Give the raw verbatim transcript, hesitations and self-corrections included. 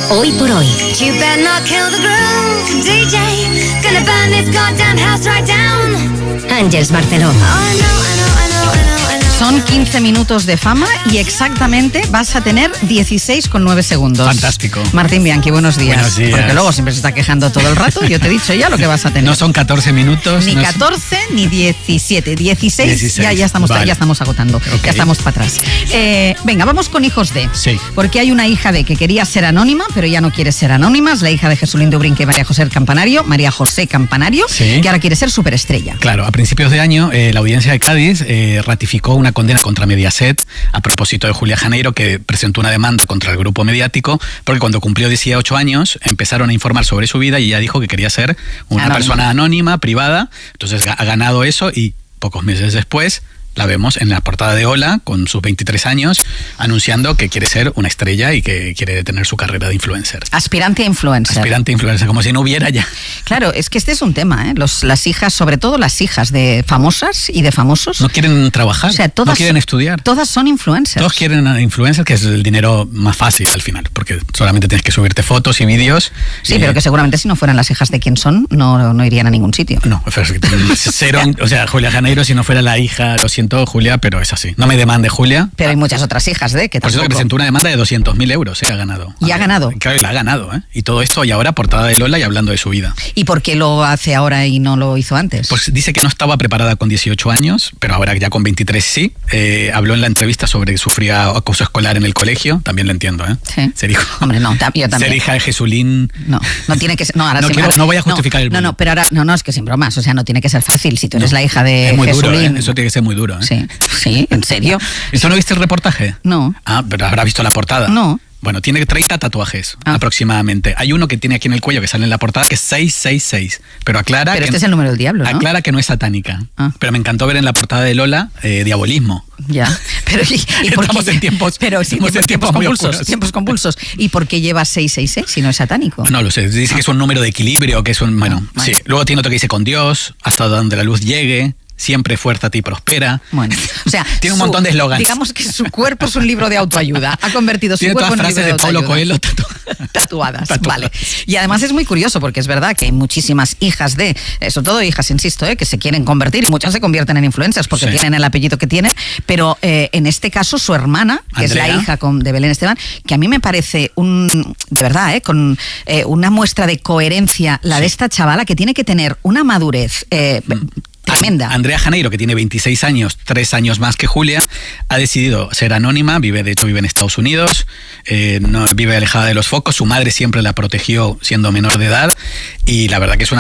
Hoy por hoy. You better not kill the groove, D J. Gonna burn this goddamn house right down. Ángeles Barceló. Oh, I know, I know, I know, I know, I know. Son quince minutos de fama y exactamente vas a tener dieciséis con nueve segundos. Fantástico. Martín Bianchi, buenos días. Buenos días. Porque luego siempre se está quejando todo el rato. Yo te he dicho ya lo que vas a tener. No son catorce minutos. Ni no catorce ni diecisiete. dieciséis, dieciséis. Ya, ya, estamos, Vale. ya estamos agotando. Okay. Ya estamos para atrás. Eh, venga, vamos con hijos de. Sí. Porque hay una hija de que quería ser anónima, pero ya no quiere ser anónima. Es la hija de Jesulín de Ubrinque y María José Campanario. María José Campanario. Sí. Que ahora quiere ser superestrella. Claro, a principios de año eh, la audiencia de Cádiz eh, ratificó una condena contra Mediaset a propósito de Julia Janeiro, que presentó una demanda contra el grupo mediático porque cuando cumplió dieciocho años empezaron a informar sobre su vida y ella dijo que quería ser una Anónima. persona anónima, privada. Entonces ha ganado eso y pocos meses después la vemos en la portada de Hola con sus veintitrés años anunciando que quiere ser una estrella y que quiere tener su carrera de influencer. Aspirante a influencer. Aspirante a influencer, como si no hubiera ya. Claro, es que este es un tema, ¿eh? Los, las hijas, sobre todo las hijas de famosas y de famosos. No quieren trabajar, O sea, todas, no quieren estudiar. Todas son influencers. Todos quieren a influencers, que es el dinero más fácil al final, porque solamente tienes que subirte fotos y vídeos. Sí, y, pero que seguramente si no fueran las hijas de quien son, no, no irían a ningún sitio. No, cero, o sea, Julia Janeiro, si no fuera la hija, lo siento, Julia, pero es así. No me demande, Julia. Pero hay muchas otras hijas de que Por eso que tampoco. presentó una demanda de doscientos mil euros, ¿eh? Ha ganado. Y ha ganado. Claro, y la ha ganado, ¿eh? Y todo esto, y ahora portada de Lola y hablando de su vida. ¿Y por qué lo hace ahora y no lo hizo antes? Pues dice que no estaba preparada con dieciocho años, pero ahora ya con veintitrés sí. Eh, habló en la entrevista sobre que sufría acoso escolar en el colegio, también lo entiendo, ¿eh? Sí. Ser hijo, Hombre, no, tam- yo también. ser hija de Jesulín. No, no tiene que ser. No, ahora No sí, quiero- ahora- no voy a justificar el No, bullying. no, pero ahora. No, no, es que sin bromas. O sea, no tiene que ser fácil. Si tú eres No, la hija de es muy duro, Jesulín. ¿eh? Eso tiene que ser muy duro, ¿eh? Sí, sí, ¿en serio? ¿Eso no viste el reportaje? No. Ah, pero habrá visto la portada. No. Bueno, tiene treinta tatuajes Ah. aproximadamente. Hay uno que tiene aquí en el cuello que sale en la portada que es seiscientos sesenta y seis. Pero aclara Pero que este es el número del diablo, ¿no? aclara que no es satánica. Ah. Pero me encantó ver en la portada de Lola eh, diabolismo. Ya, pero ¿y, y por Estamos qué- en tiempos- pero sí, estamos en tiempos, tiempos muy convulsos, oscuros. tiempos convulsos. ¿Y por qué lleva seiscientos sesenta y seis si no es satánico? No lo sé, dice que es un número de equilibrio, que es un... Bueno, Ah, vale. sí. Luego tiene otro que dice con Dios, hasta donde la luz llegue, siempre fuérzate y prospera. Bueno, o sea, Tiene un su- montón de eslogans. Digamos que su cuerpo es un libro de autoayuda. Ha convertido su Tiene cuerpo todas en un frases libro de Paulo autoayuda. Coelho tatu- Tatuadas, Tatuadas. vale. Y además es muy curioso porque es verdad que hay muchísimas hijas de, eh, sobre todo hijas, insisto, eh, que se quieren convertir y muchas se convierten en influencers porque Sí. tienen el apellido que tienen, pero eh, en este caso su hermana, que es la Andrea. hija con, de Belén Esteban, que a mí me parece un, de verdad, eh, con eh, una muestra de coherencia, la de esta chavala que tiene que tener una madurez eh, tremenda. Andrea Janeiro, que tiene veintiséis años, tres años más que Julia, ha decidido ser anónima, vive, de hecho vive en Estados Unidos, eh, no, vive alejada de los focos, su madre siempre la protegió siendo menor de edad y la verdad que es una